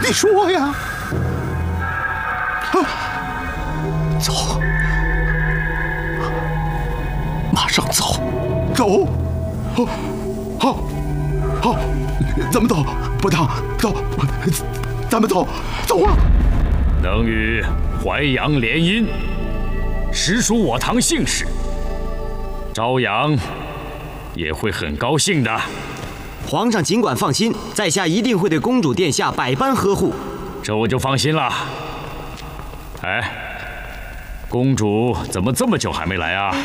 你说呀！走，马上走，走！好，咱们走，伯堂，走，咱们走啊！ 能与淮阳联姻，实属我堂幸事。朝阳也会很高兴的。 皇上尽管放心，在下一定会对公主殿下百般呵护。 这我就放心了。哎，公主怎么这么久还没来啊？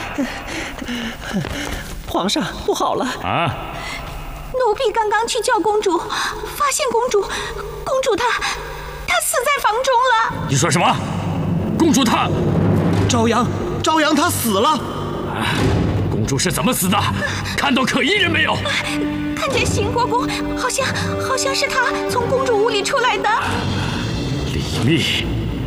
皇上，不好了！ 啊！ 奴婢刚刚去叫公主，发现公主她死在房中了。 你说什么？公主她…… 朝阳她死了。 公主是怎么死的？看到可疑人没有？ 看见邢国公，好像是他从公主屋里出来的。 李密。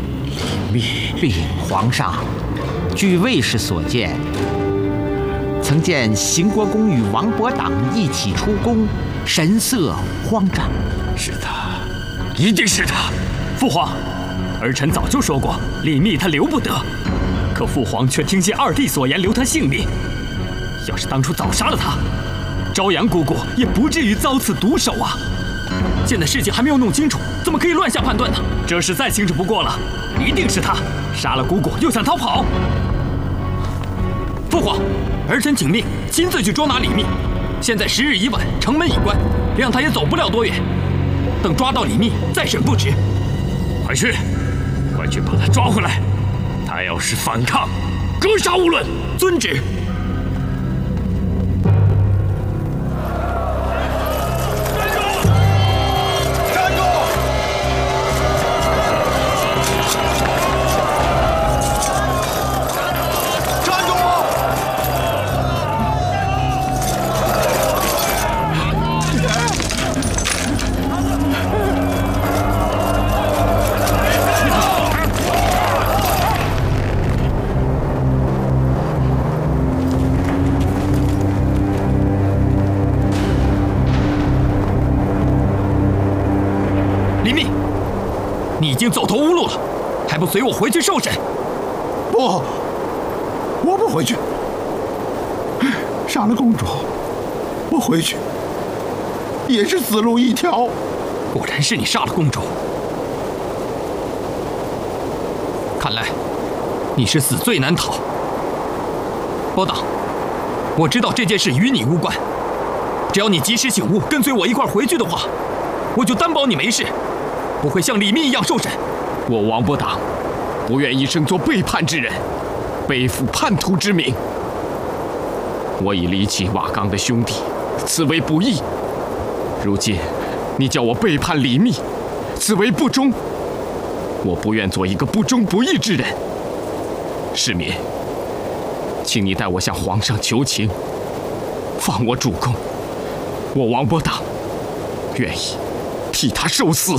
皇上，据卫士所见，曾见邢国公与王伯党一起出宫，神色慌张。 是他，一定是他。 父皇，儿臣早就说过，李密他留不得，可父皇却听信二弟所言，留他性命。要是当初早杀了他，朝阳姑姑也不至于遭此毒手啊！现在事情还没有弄清楚，怎么可以乱下判断呢？这事再清楚不过了，一定是他杀了姑姑又想逃跑。父皇，儿臣请命亲自去捉拿李密。现在时日已晚，城门已关，谅他也走不了多远。等抓到李密再审不迟。 快去把他抓回来！他要是反抗，格杀勿论。 遵旨。你已经走投无路了，还不随我回去受审？ 不，我不回去。杀了公主，我回去也是死路一条。 果然是你杀了公主，看来你是死罪难逃。包党，我知道这件事与你无关，只要你及时醒悟，跟随我一块回去的话，我就担保你没事。不会像李密一样受审。 我王伯党不愿一生做背叛之人，背负叛徒之名。我已离弃瓦岗的兄弟，此为不义。如今你叫我背叛李密，此为不忠。我不愿做一个不忠不义之人。世民，请你代我向皇上求情，放我主公。我王伯党愿意替他受死。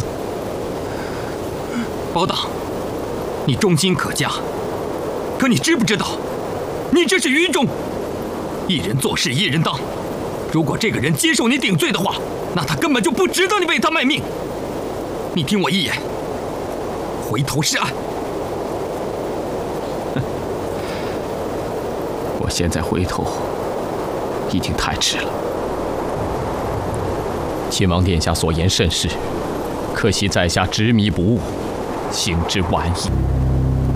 包党，你忠心可嘉，可你知不知道，你这是愚忠。一人做事一人当，如果这个人接受你顶罪的话，那他根本就不值得你为他卖命。你听我一言，回头是岸。 我现在回头已经太迟了。 亲王殿下所言甚是，可惜在下执迷不悟，行之晚矣。